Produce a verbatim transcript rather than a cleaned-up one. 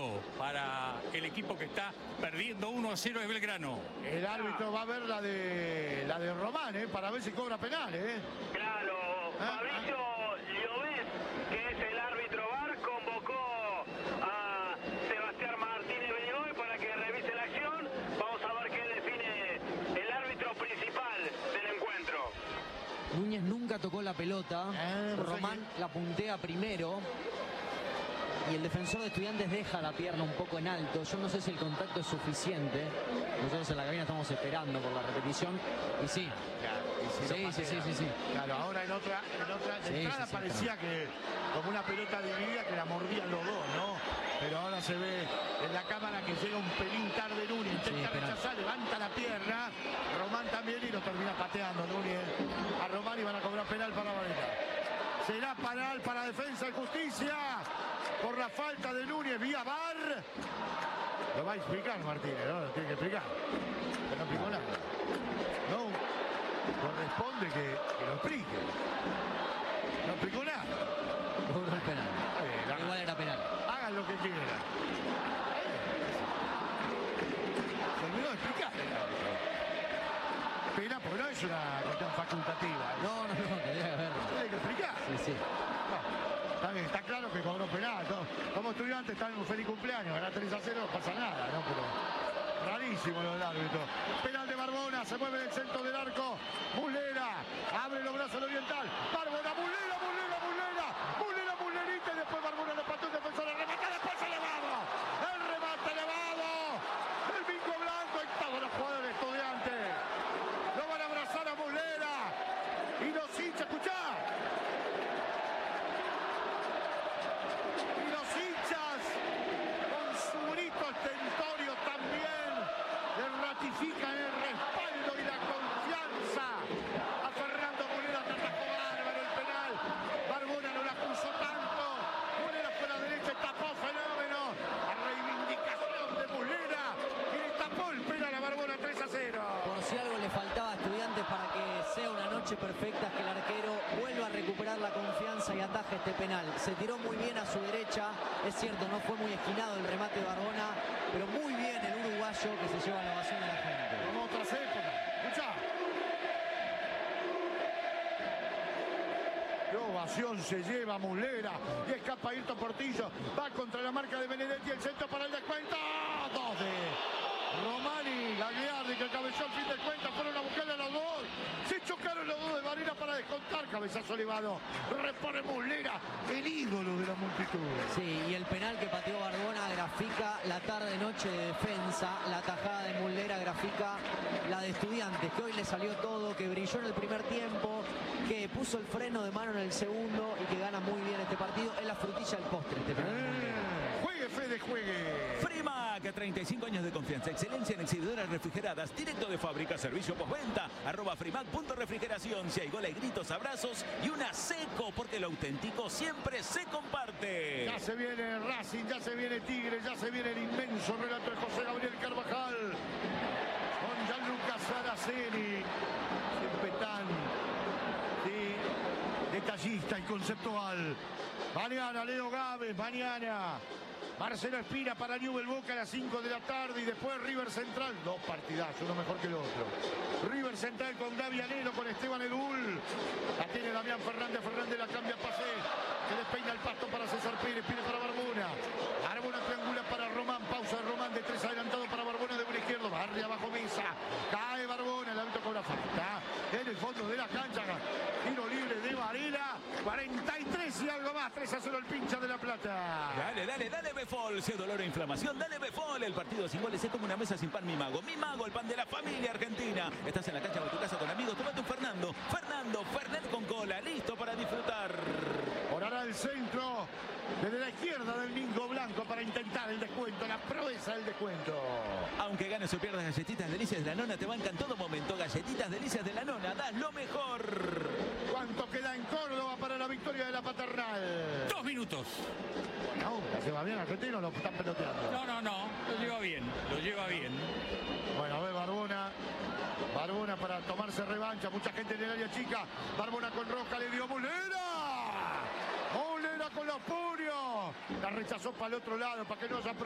cero para el equipo que está perdiendo uno a cero de Belgrano. El árbitro va a ver la de la de Román, ¿eh? Para ver si cobra penal, ¿eh? Claro, Ah, Fabricio Llobet, que es el árbitro V A R, convocó a Sebastián Martínez Benigoy para que revise la acción. Vamos a ver qué define el árbitro principal del encuentro. Núñez nunca tocó la pelota. Eh, no sé Román la puntea primero. Y el defensor de Estudiantes deja la pierna un poco en alto. Yo no sé si el contacto es suficiente. Nosotros en la cabina estamos esperando por la repetición. Y sí. Claro, y si Sí, lo sí, patea. sí, sí, sí. Claro, ahora en otra, en otra de Sí, entrada sí, sí, parecía que como una pelota dividida que la mordían los dos, ¿no? Pero ahora se ve en la cámara que llega un pelín tarde Núñez, intenta Sí, penal. rechazar, levanta la pierna, Román también y lo termina pateando Núñez a Román y van a cobrar penal para Varela. Será penal para Defensa y Justicia por la falta de Núñez vía V A R. Lo va a explicar Martínez, ¿no? Lo tiene que explicar. Pero no explicó nada. No, corresponde que, que lo explique. No explicó nada. Cobró el penal. Está bien, hagan- Igual era penal. Hagan lo que quieran. Terminó de explicar el árbitro. Pena, porque no es una cuestión facultativa. No, no, no, tendría que verlo. Tiene que explicar. Sí, sí. No, está bien, está claro que cobró penal. ¿No? Como estudiante están en un feliz cumpleaños, ganar tres a cero no pasa nada, ¿no? Pero rarísimo lo del árbitro. Penal de Barbona, se mueve en el centro del arco. Muslera, abre los brazos al oriental. Barbona, Muslera, Muslera, Muslera. Muslera, Muslerita y después Barbona le pató un defensor. El remate después elevado. El remate elevado. El bingo blanco. Ahí estaban los jugadores de Estudiantes. Lo van a abrazar a Muslera. Y los hinchas, escuchá. Y los hinchas, con su grito estentorio también, le ratifican el respaldo y la confianza a Fernando Muslera, que atajó bárbaro el penal. Barbona no la puso tanto. Muslera fue a la derecha y tapó fenómeno. A reivindicación de Muslera, y le tapó el penal a Barbona tres a cero. Por si algo le faltaba a Estudiantes para que sea una noche perfecta, es que el arquero vuelva a recuperar la confianza y ataje este penal. Se tiró muy bien a su derecha, es cierto, no fue muy esquinado el remate de Barbona, pero muy bien el uruguayo que se lleva la ovación de la gente. Como otras épocas. Escuchá. La ovación se lleva Muslera y escapa Ayrton Portillo. Va contra la marca de Benedetti, el centro para el descuento. Dos de Romani, Gagliardi, que cabezó al fin de cuentas. Fueron a buscarle a los dos. Se chocaron los dos de Varela para descontar. Cabezazo elevado. Repone Muslera, el ídolo de la multitud. Sí, y el penal que pateó Barbona grafica la tarde-noche de defensa. La tajada de Muslera grafica la de Estudiantes, que hoy le salió todo, que brilló en el primer tiempo, que puso el freno de mano en el segundo y que gana muy bien este partido. Es la frutilla del postre este penal. Eh, juegue, Fede, juegue. Frimac, treinta y cinco años de confianza, excelencia en exhibidoras refrigeradas, directo de fábrica, servicio postventa, arroba frimac punto refrigeración. Si hay gol, hay gritos, abrazos y una seco, porque lo auténtico siempre se comparte. Ya se viene Racing, ya se viene Tigre, ya se viene el inmenso relato de José Gabriel Carvajal con Gianluca Saraceni, siempre tan sí, detallista y conceptual. Mañana Leo Gávez, mañana Marcelo Espina para Newell Boca a las cinco de la tarde y después River Central, dos partidazos, uno mejor que el otro. River Central con Gaby Anelo, con Esteban Edul. La tiene Damián Fernández, Fernández la cambia a Pase, que despeina el pasto para César Pérez, Pérez para Barbona. Barbona triangula para Román, pausa de Román de tres adelantado para Barbona de buen izquierdo, barre abajo Mesa, cae Barbona, el árbitro cobra falta en el fondo de la cancha, tiro libre de Varela, cuarenta y tres y algo más, tres a cero el pincha de La Plata. Dale, dale, dale Befol, si es dolor o inflamación, dale Befol. El partido sin goles es como una mesa sin pan, mi mago. Mi mago, el pan de la familia argentina. Estás en la cancha o en tu casa con amigos, tomate un Fernando. Fernando, Fernet con cola, listo para disfrutar. Orará el centro desde la izquierda del Mingo Blanco para intentar el descuento, la proeza del descuento. Aunque ganes o pierdas, galletitas delicias de la nona te bancan todo momento. Galletitas delicias de la nona, das lo mejor. ¿Cuánto queda en Córdoba para la victoria de la Paternal? Dos minutos. Buena onda, se va bien Argentino, lo están peloteando. No, no, no. Lo lleva bien. Lo lleva bien. Bueno, a ver Barbona. Barbona para tomarse revancha. Mucha gente en el área chica. Barbona con Roca, le dio Muslera. Muslera con los puños. La rechazó para el otro lado, para que no haya